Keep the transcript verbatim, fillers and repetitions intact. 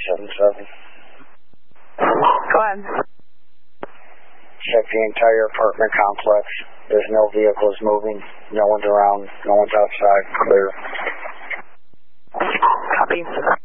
seven seven. Go ahead. Check the entire apartment complex. There's no vehicles moving. No one's around. No one's outside. Clear. Copy.